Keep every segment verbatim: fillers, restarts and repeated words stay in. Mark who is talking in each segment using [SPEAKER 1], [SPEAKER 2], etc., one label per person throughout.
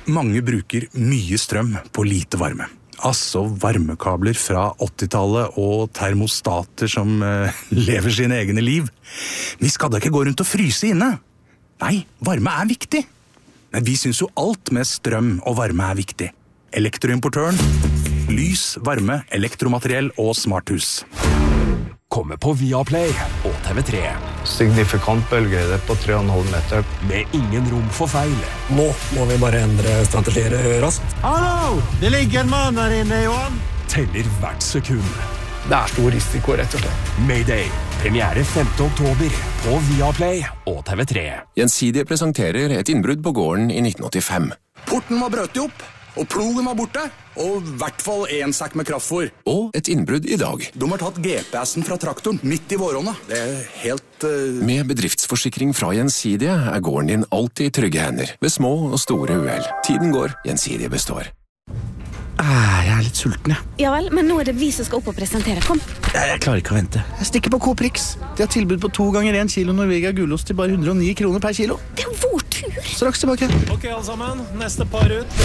[SPEAKER 1] Mange bruker mye strøm på lite varme. Altså varmekabler fra åttitallet og termostater som uh, lever sine egne liv. Vi skal da ikke gå rundt og fryse inne. Nei, varme er viktig. Men vi synes jo alt med strøm og varme er viktig. Elektroimportøren, lys, varme, elektromateriell og smarthus.
[SPEAKER 2] Kommer på Viaplay og T V tre.
[SPEAKER 3] Signifikant bølgehøyde på tre komma fem meter.
[SPEAKER 2] Med ingen rom for feil.
[SPEAKER 4] Nå må vi bare endre strategier raskt.
[SPEAKER 5] Hallo! Det ligger en mann her inne, Johan.
[SPEAKER 2] Teller hvert sekund.
[SPEAKER 3] Det er stor risiko, rett og slett.
[SPEAKER 2] Mayday. Premiere femte oktober på Viaplay og T V tre.
[SPEAKER 6] Gjensidige presenterer et innbrudd på gården i nitten åttifem.
[SPEAKER 1] Porten var brøtt opp, og plogen var borte, og i hvert fall en sekk med kraftfôr.
[SPEAKER 6] Og et innbrudd i dag.
[SPEAKER 1] De har tatt G P S-en fra traktoren midt i våronna. Det er helt... Uh...
[SPEAKER 6] Med bedriftsforsikring fra Gjensidige er gården din alltid i trygge hender, ved små og store uhell. Tiden går, Gjensidige består.
[SPEAKER 7] Ah, jeg er litt sulten, jeg.
[SPEAKER 8] Ja vel, men nå er det vi som skal opp og presentere. Kom.
[SPEAKER 7] Jeg, jeg klarer ikke å vente. Jeg stikker på Coprix. De har tilbud på to ganger en kilo Norvegia gulost til bare hundre og ni kroner per kilo.
[SPEAKER 8] Det er jo vår tur.
[SPEAKER 7] Straks tilbake.
[SPEAKER 5] Ok, alle sammen. Neste par ut.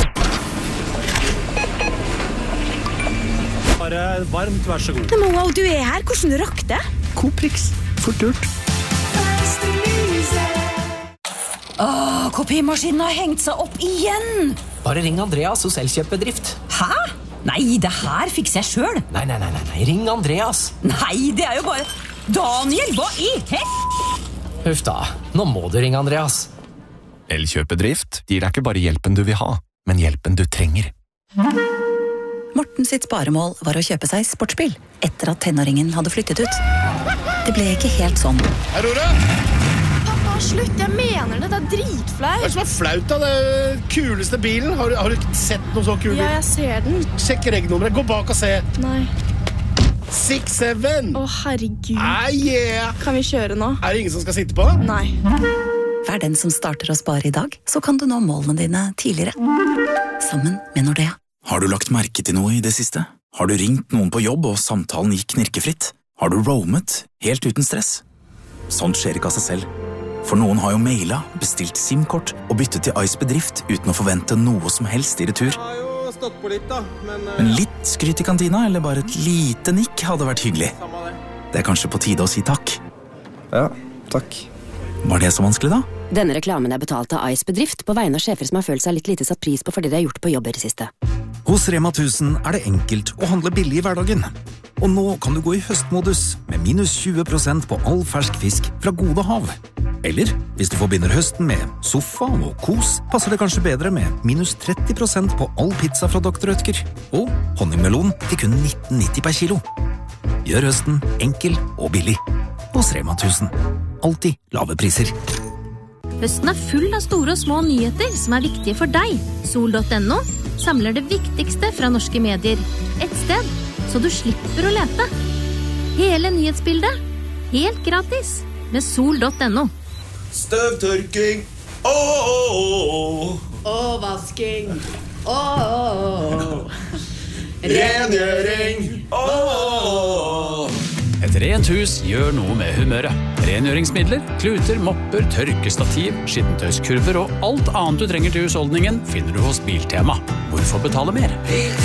[SPEAKER 5] Bare varmt, vær så god.
[SPEAKER 8] Men wow, du er her. Hvordan du rakk det?
[SPEAKER 7] Coprix. Fort gjort.
[SPEAKER 9] Åh, kopimaskinen har hengt seg opp igjen.
[SPEAKER 4] Bare ring Andreas hos Elkjøpbedrift.
[SPEAKER 9] Hæ? Nei, det her fikser jeg selv.
[SPEAKER 4] Nei, nei, nei, nei, nei. Ring Andreas.
[SPEAKER 9] Nei, det er jo bare... Daniel, hva i hel...
[SPEAKER 4] Huff da, nå må du ringe Andreas.
[SPEAKER 2] Elkjøpbedrift gir deg ikke bare hjelpen du vil ha, men hjelpen du trenger.
[SPEAKER 10] Morten sitt sparemål var å kjøpe seg sportsbil, etter at tenåringen hadde flyttet ut. Det ble ikke helt sånn.
[SPEAKER 11] Hei, Rora!
[SPEAKER 8] Pappa, slutt, jeg mener det, det er dritflau.
[SPEAKER 11] Hva er det som er flaut da? Det er kuleste bilen. Har, har du ikke sett noe så kul bil?
[SPEAKER 8] Ja, jeg ser den.
[SPEAKER 11] Sjekk regnummeret, gå bak og se.
[SPEAKER 8] Nei.
[SPEAKER 11] seks syv.
[SPEAKER 8] Å, herregud.
[SPEAKER 11] Ah, yeah.
[SPEAKER 8] Kan vi kjøre nå?
[SPEAKER 11] Er det ingen som skal sitte på?
[SPEAKER 8] Nei.
[SPEAKER 10] Vær den som starter å spare i dag, så kan du nå målene dine tidligere. Sammen med Nordea.
[SPEAKER 12] Har du lagt merke til noe i det siste? Har du ringt noen på jobb og samtalen gikk knirkefritt? Har du roamet helt uten stress? Sånt skjer ikke av seg selv. For noen har jo mailet, bestilt SIM-kort og byttet til Ice Bedrift uten å forvente noe som helst i retur.
[SPEAKER 5] Jeg har jo stått på litt da, men... Uh...
[SPEAKER 12] Men litt skryt i kantina, eller bare et lite nikk hadde vært hyggelig.
[SPEAKER 5] Det.
[SPEAKER 12] det er kanskje på tide å si takk.
[SPEAKER 3] Ja, takk.
[SPEAKER 12] Var det så vanskelig da?
[SPEAKER 13] Denne reklamen er betalt av Ice Bedrift på vegne av sjefer som har følt seg litt lite satt pris på fordi de har gjort på jobb i det siste.
[SPEAKER 14] Hos Rema tusen er det enkelt å handle billig i hverdagen. Og nå kan du gå i høstmodus med minus tjue prosent på all fersk fisk fra Gode Hav. Eller, hvis du forbinder høsten med sofa og kos, passer det kanskje bedre med minus tretti prosent på all pizza fra doktor Rødtger. Og honningmelon til kun nitten nitti per kilo. Gjør høsten enkel og billig. Hos Rema tusen. Alltid lave priser.
[SPEAKER 15] Høsten er full av store og små nyheter som er viktige for deg. Sol punktum no samler det viktigste fra norske medier. Et sted, så du slipper å lete. Hele nyhetsbildet, helt gratis, med Sol punktum no.
[SPEAKER 16] Støvtørking. Åh, åh, åh.
[SPEAKER 17] Og vasking. Åh, åh, åh.
[SPEAKER 16] Rengjøring. Åh, åh.
[SPEAKER 18] Et rent hus gjør noe med humøret. Rengjøringsmidler, kluter, mopper, tørkestativ, skittentøyskurver og alt annet du trenger til husholdningen finner du hos Biltema. Hvorfor betale mer?